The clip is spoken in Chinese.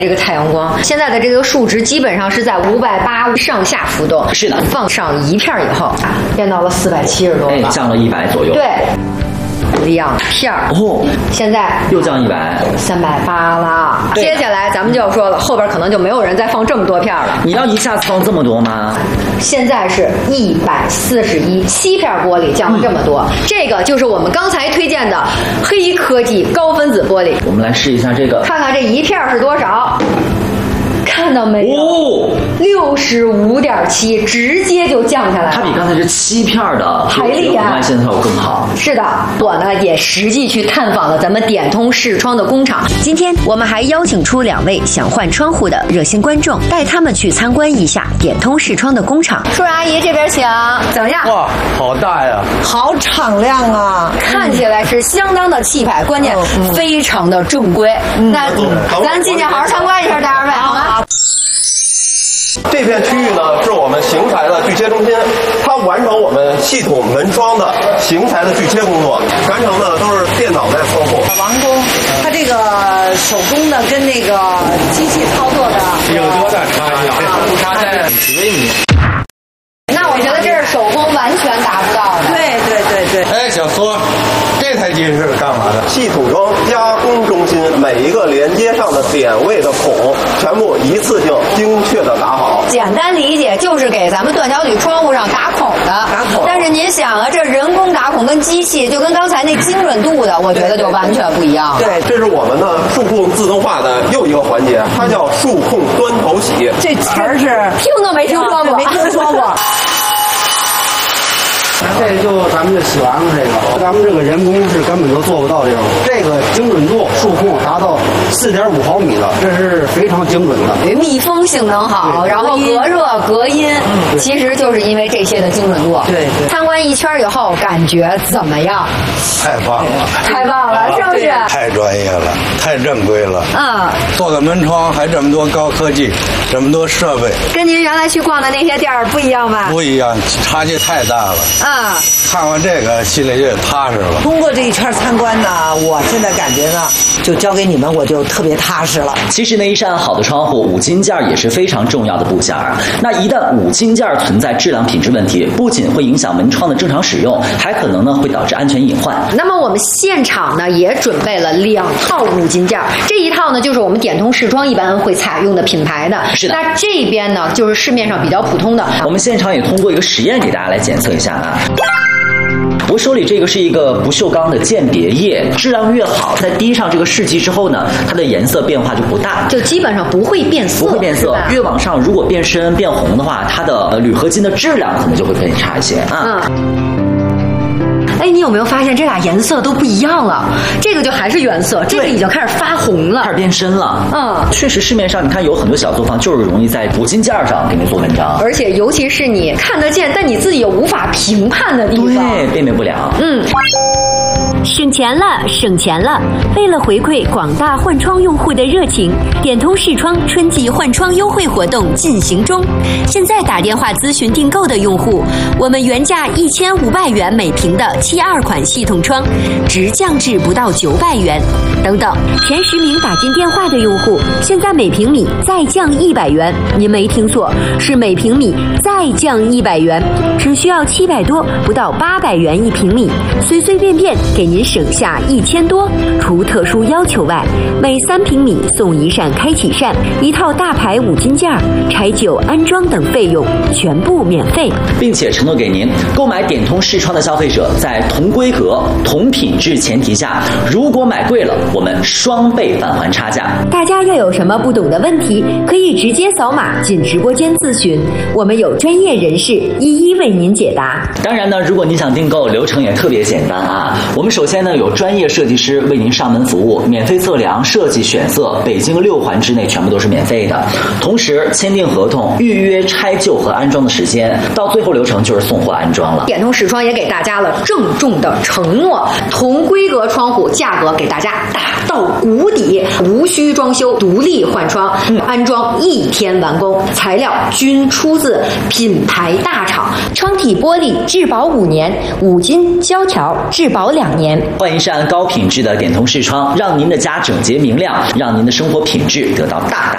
这个太阳光，现在的这个数值基本上是在580上下浮动。 是的， 放上一片以后，变到了470多了， 降了100左右。 对。2片哦， 现在又降100，380 了。接下来咱们就要说了，后边可能就没有人再放这么多片了。 你要一下子放这么多吗？ 现在是141，7片玻璃降了这么多。这个就是我们刚才推荐的黑科技高分子玻璃。 我们来试一下这个， 看看这一片是多少。看到没有？65.7，直接就降下来了。 它比刚才这7片的还厉害， 红外线效果更好。 是的，我呢也实际去探访了咱们点通视窗的工厂。今天我们还邀请出2位想换窗户的热心观众，带他们去参观一下点通视窗的工厂。叔叔阿姨这边请，怎么样？ 哇，好大呀， 好敞亮啊！ 看起来是相当的气派，关键非常的正规。那咱进去好好参观一下，大家位好吗？ 这片区域呢，是我们型材的锯切中心，它完成我们系统门窗的型材的锯切工作，全程呢都是电脑在操控。 王工，它这个手工的跟那个机器操作的有多大差距？差在几微米。 那我觉得这是手工完全达不到的。 对。 哎，小苏，这台机是干嘛的？系统装加工中心，每一个连接上的点位的孔，全部一次性精确的打好。 简单理解就是给咱们断桥铝窗户上打孔的。 打孔。 但是您想啊，这人工打孔跟机器，就跟刚才那精准度的，我觉得就完全不一样了。 对， 这是我们的数控自动化的又一个环节，它叫数控端头洗。 这词儿是听都没听说过， 没听说过。 这就咱们就洗完了，咱们这个人工是根本就做不到这种，这个精准度数控达到4.5毫米了，这是非常精准的。 密封性能好，然后隔热隔音，其实就是因为这些的精准度。 对。 参观一圈以后，感觉怎么样？ 太棒了！ 太棒了，是不是？ 太专业了，太正规了。 做个门窗还这么多高科技，这么多设备， 跟您原来去逛的那些店儿不一样吧？ 不一样，差距太大了。看完这个心里就踏实了。 通过这一圈参观呢，我现在感觉呢，就交给你们，我就特别踏实了。 其实呢，一扇好的窗户五金件也是非常重要的部件啊。那一旦五金件存在质量品质问题，不仅会影响门窗的正常使用，还可能呢会导致安全隐患。那么我们现场呢也准备了2套五金件，这一套呢就是我们点通视窗一般会采用的品牌的。是的。那这边呢就是市面上比较普通的。我们现场也通过一个实验给大家来检测一下啊。我手里这个是一个不锈钢的鉴别液，质量越好，在滴上这个试剂之后呢，它的颜色变化就不大，就基本上不会变色，不会变色。越往上如果变深变红的话，它的铝合金的质量可能就会更差一些啊。哎，你有没有发现这俩颜色都不一样了？这个就还是原色，这个已经开始发红了，开始变深了。确实市面上你看有很多小作坊就是容易在五金件上给你做文章，而且尤其是你看得见，但你自己又无法评判的地方，对，辨别不了。 省钱了，省钱了！为了回馈广大换窗用户的热情，点通视窗春季换窗优惠活动进行中。现在打电话咨询订购的用户，我们原价1500元每平的72款系统窗，直降至不到900元。等等，前10名打进电话的用户，现在每平米再降100元。您没听错，是每平米再降100元，只需要700多，不到800元1平米，随随便便给您省下1000多。除特殊要求外，每3平米送1扇开启扇，1套大牌五金件，拆旧安装等费用全部免费， 并且承诺给您购买点通视窗的消费者，在同规格、同品质前提下，如果买贵了，我们双倍返还差价。 大家要有什么不懂的问题，可以直接扫码进直播间咨询，我们有专业人士一一为您解答。 当然呢，如果你想订购，流程也特别简单啊。我们首先呢有专业设计师为您上门服务，免费测量、设计、选色，北京6环之内全部都是免费的。同时签订合同，预约拆旧和安装的时间，到最后流程就是送货安装了。点通视窗也给大家了郑重的承诺，同规格窗户价格给大家打到谷底，无需装修，独立换窗，安装1天完工，材料均出自品牌大厂， 窗体玻璃质保5年，五金胶条质保2年。 换一扇高品质的点通视窗，让您的家整洁明亮，让您的生活品质得到大大